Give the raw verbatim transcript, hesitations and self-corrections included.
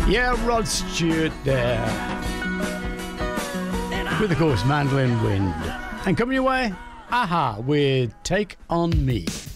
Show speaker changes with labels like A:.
A: Yeah, Rod Stewart there. With, of course, Mandolin Wind. And coming your way, Aha with Take On Me.